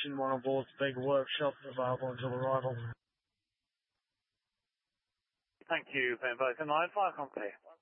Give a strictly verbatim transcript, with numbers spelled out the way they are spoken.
Station one on board, Speaker Workshop, available until arrival. Thank you, Ben Vulcan nine, fire company.